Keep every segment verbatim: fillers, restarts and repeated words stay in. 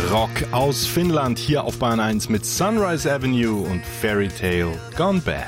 Rock aus Finnland hier auf Bayern eins mit Sunrise Avenue und Fairy Tale Gone Bad.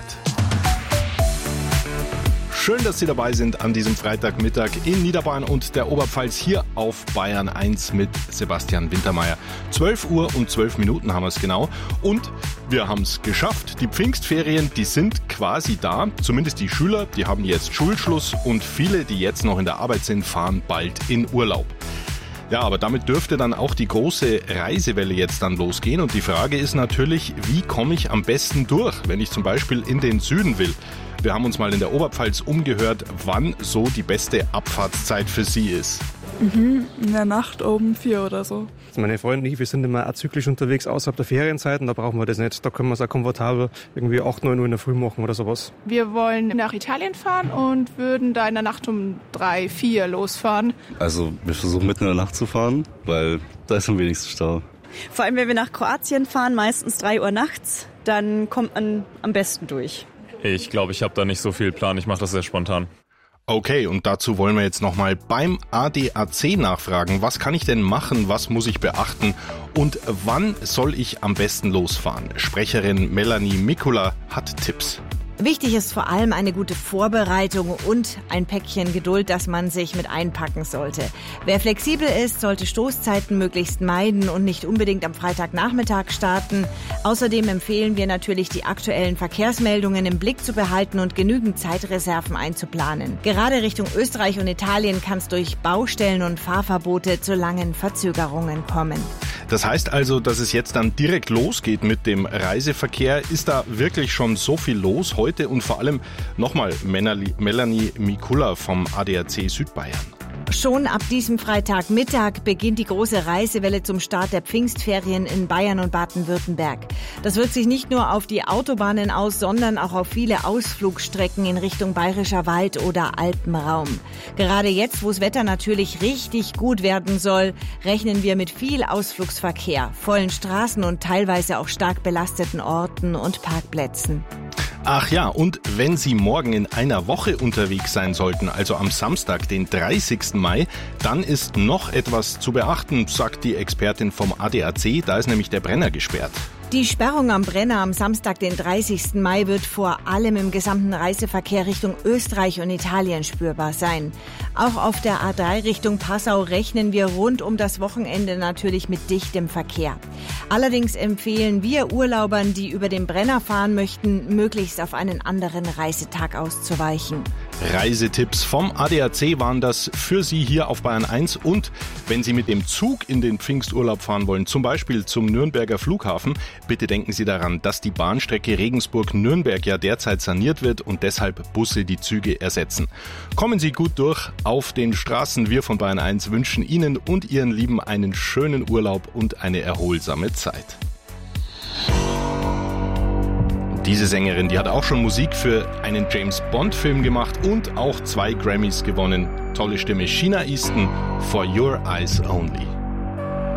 Schön, dass Sie dabei sind an diesem Freitagmittag in Niederbayern und der Oberpfalz hier auf Bayern eins mit Sebastian Wintermeyer. zwölf Uhr und zwölf Minuten haben wir es genau und wir haben es geschafft. Die Pfingstferien, die sind quasi da, zumindest die Schüler, die haben jetzt Schulschluss und viele, die jetzt noch in der Arbeit sind, fahren bald in Urlaub. Ja, aber damit dürfte dann auch die große Reisewelle jetzt dann losgehen und die Frage ist natürlich, wie komme ich am besten durch, wenn ich zum Beispiel in den Süden will? Wir haben uns mal in der Oberpfalz umgehört, wann so die beste Abfahrtszeit für Sie ist. Mhm, in der Nacht um vier oder so. Also meine Freunde und ich, wir sind immer azyklisch unterwegs außerhalb der Ferienzeiten, da brauchen wir das nicht. Da können wir es auch komfortabel irgendwie acht, neun Uhr in der Früh machen oder sowas. Wir wollen nach Italien fahren und würden da in der Nacht um drei, vier losfahren. Also wir versuchen mitten in der Nacht zu fahren, weil da ist am wenigsten Stau. Vor allem, wenn wir nach Kroatien fahren, meistens drei Uhr nachts, dann kommt man am besten durch. Ich glaube, ich habe da nicht so viel Plan. Ich mache das sehr spontan. Okay, und dazu wollen wir jetzt nochmal beim A D A C nachfragen. Was kann ich denn machen? Was muss ich beachten? Und wann soll ich am besten losfahren? Sprecherin Melanie Mikula hat Tipps. Wichtig ist vor allem eine gute Vorbereitung und ein Päckchen Geduld, das man sich mit einpacken sollte. Wer flexibel ist, sollte Stoßzeiten möglichst meiden und nicht unbedingt am Freitagnachmittag starten. Außerdem empfehlen wir natürlich, die aktuellen Verkehrsmeldungen im Blick zu behalten und genügend Zeitreserven einzuplanen. Gerade Richtung Österreich und Italien kann es durch Baustellen und Fahrverbote zu langen Verzögerungen kommen. Das heißt also, dass es jetzt dann direkt losgeht mit dem Reiseverkehr. Ist da wirklich schon so viel los heute? Und vor allem nochmal Melanie Mikula vom A D A C Südbayern. Schon ab diesem Freitagmittag beginnt die große Reisewelle zum Start der Pfingstferien in Bayern und Baden-Württemberg. Das wirkt sich nicht nur auf die Autobahnen aus, sondern auch auf viele Ausflugstrecken in Richtung Bayerischer Wald oder Alpenraum. Gerade jetzt, wo das Wetter natürlich richtig gut werden soll, rechnen wir mit viel Ausflugsverkehr, vollen Straßen und teilweise auch stark belasteten Orten und Parkplätzen. Ach ja, und wenn Sie morgen in einer Woche unterwegs sein sollten, also am Samstag, den dreißigsten Mai, dann ist noch etwas zu beachten, sagt die Expertin vom A D A C, da ist nämlich der Brenner gesperrt. Die Sperrung am Brenner am Samstag, den dreißigsten Mai, wird vor allem im gesamten Reiseverkehr Richtung Österreich und Italien spürbar sein. Auch auf der A drei Richtung Passau rechnen wir rund um das Wochenende natürlich mit dichtem Verkehr. Allerdings empfehlen wir Urlaubern, die über den Brenner fahren möchten, möglichst auf einen anderen Reisetag auszuweichen. Reisetipps vom A D A C waren das für Sie hier auf Bayern eins. Und wenn Sie mit dem Zug in den Pfingsturlaub fahren wollen, zum Beispiel zum Nürnberger Flughafen, bitte denken Sie daran, dass die Bahnstrecke Regensburg-Nürnberg ja derzeit saniert wird und deshalb Busse die Züge ersetzen. Kommen Sie gut durch auf den Straßen. Wir von Bayern eins wünschen Ihnen und Ihren Lieben einen schönen Urlaub und eine erholsame Zeit. Diese Sängerin, die hat auch schon Musik für einen James-Bond-Film gemacht und auch zwei Grammys gewonnen. Tolle Stimme, Sheena Easton, For Your Eyes Only.